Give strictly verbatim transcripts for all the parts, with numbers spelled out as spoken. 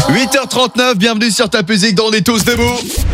huit heures trente-neuf, bienvenue sur ta musique dans On est tous debout.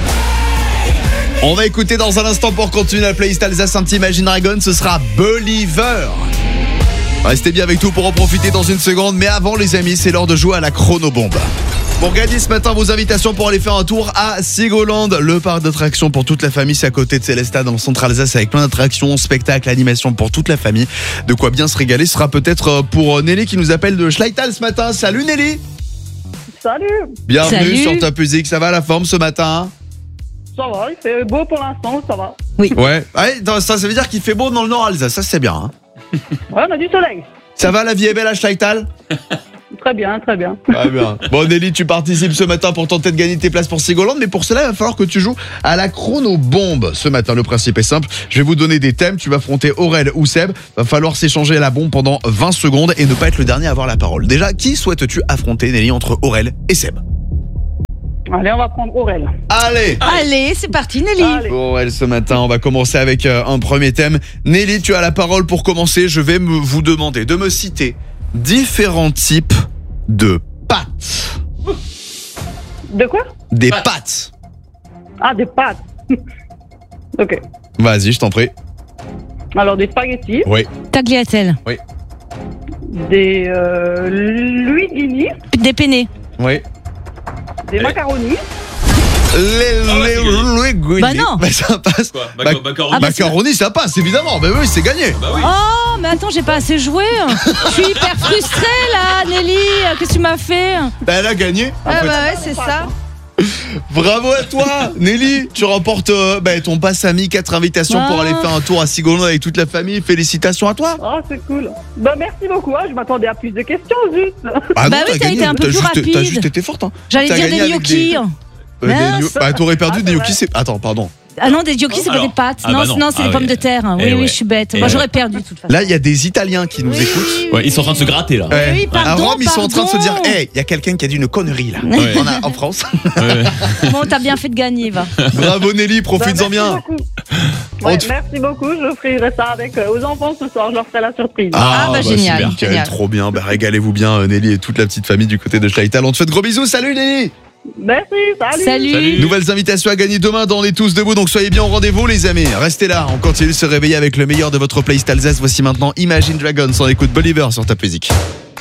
On va écouter dans un instant pour continuer la playlist Alsace Imagine Dragon, ce sera Believer. Restez bien avec tout pour en profiter dans une seconde, mais avant les amis, c'est l'heure de jouer à la chronobombe. Pour gagner ce matin vos invitations pour aller faire un tour à Sigoland, le parc d'attractions pour toute la famille, c'est à côté de Célestat dans le centre Alsace avec plein d'attractions, spectacles, animations pour toute la famille. De quoi bien se régaler, ce sera peut-être pour Nelly qui nous appelle de Schleital ce matin. Salut Nelly. Salut. Bienvenue Salut. sur Top Music, ça va la forme ce matin? Ça va, il fait beau pour l'instant, ça va. Oui. Ouais, ouais ça, ça veut dire qu'il fait beau dans le nord Alsace, ça c'est bien. Hein. Ouais, on a du soleil. Ça va, la vie est belle à Schleital? Très bien, très bien. Très bien. Bon Nelly, tu participes ce matin pour tenter de gagner tes places pour Sigoland, mais pour cela il va falloir que tu joues à la chronobombe. Ce matin, le principe est simple, je vais vous donner des thèmes, tu vas affronter Aurel ou Seb, va falloir s'échanger la bombe pendant vingt secondes et ne pas être le dernier à avoir la parole. Déjà, qui souhaites-tu affronter Nelly entre Aurel et Seb? Allez, on va prendre Aurel. Allez. Allez, c'est parti Nelly. Allez. Aurel, ce matin, on va commencer avec euh, un premier thème. Nelly, tu as la parole pour commencer. Je vais me, vous demander de me citer différents types de pâtes. De quoi? Des Pâtes. pâtes. Ah, des pâtes. Ok. Vas-y, je t'en prie. Alors, des spaghettis, Oui. Tagliatelle. des euh, linguini, Des penne. Oui. des macaronis. Les, Ah ouais, les, c'est gagné. linguini. Bah non. Bah, ça passe. Quoi Bah, Mac- Macaroni. Ah bah, c'est- Macaroni, ça passe, évidemment. Bah oui, c'est gagné. Bah oui. Oh, mais attends, j'ai pas assez joué. Je suis hyper frustrée là, Nelly. Qu'est-ce que tu m'as fait? Bah, elle a gagné. en Ah fait. bah ouais, c'est ça. Bravo à toi, Nelly. Tu remportes euh, bah, ton pass ami, quatre invitations pour Ah. aller faire un tour à Sigoland avec toute la famille. Félicitations à toi. Oh, c'est cool. Bah, merci beaucoup. Hein. Je m'attendais à plus de questions, juste. Ah Bah oui, t'as été un peu T'as plus juste, rapide. T'as juste été forte. Hein. J'allais T'as dire gagné des avec gnocchis. des- Euh, des Mince. gno- Bah, t'aurais perdu Ah, des c'est gnocchis. C'est... Attends, pardon. Ah non, des gnocchis, c'est pas Alors. des pâtes. Ah non, bah non. non, c'est Ah des oui. pommes de terre. Oui, Eh oui, ouais. je suis bête. Eh Moi, ouais. j'aurais perdu de toute façon. Là, il y a des Italiens qui nous Oui. écoutent. Ouais, ils sont en train de se gratter là. Ouais. Oui, pardon, à Rome, ils sont en train de se dire, pardon. hey, il y a quelqu'un qui a dit une connerie là. Ouais. On a- en France. Ouais. Bon, t'as bien fait de gagner, va. Bravo Nelly, Bah, profites-en merci bien. beaucoup. On Ouais, te- merci beaucoup. Je ferai ça avec euh, aux enfants ce soir. Je leur ferai la surprise. Ah, bah, génial. super. Nickel, Génial. trop bien. Bah, régalez-vous bien, euh, Nelly et toute la petite famille du côté de Schleital. On te fait de gros bisous. Salut Nelly. Merci. Salut. Salut. Salut. Nouvelles invitations à gagner demain dans On est tous debout, donc soyez bien au rendez-vous les amis. Restez là, on continue de se réveiller avec le meilleur de votre playlist Alsace. Voici maintenant Imagine Dragons, on écoute Believer sur Top Music.